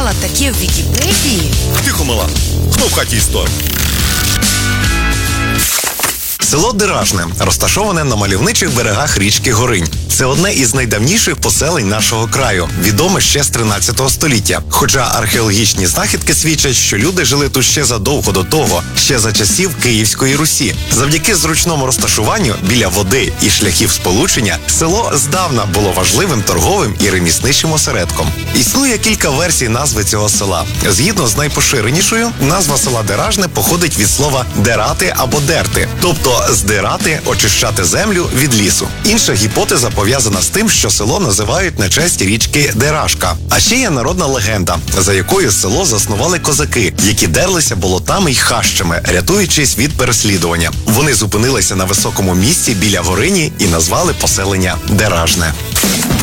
прочитала таке в Вікіпедії. Тихо, мала. Хто в хаті історик? Село Деражне розташоване на мальовничих берегах річки Горинь. Це одне із найдавніших поселень нашого краю, відоме ще з 13 століття. Хоча археологічні знахідки свідчать, що люди жили тут ще задовго до того, ще за часів Київської Русі. Завдяки зручному розташуванню біля води і шляхів сполучення, село здавна було важливим торговим і ремісничим осередком. Існує кілька версій назви цього села. Згідно з найпоширенішою, назва села Деражне походить від слова «дерати» або «дерти», тобто здирати, очищати землю від лісу. Інша гіпотеза пов'язана з тим, що село називають на честь річки Деражка. А ще є народна легенда, за якою село заснували козаки, які дерлися болотами й хащами, рятуючись від переслідування. Вони зупинилися на високому місці біля Горині і назвали поселення Деражне.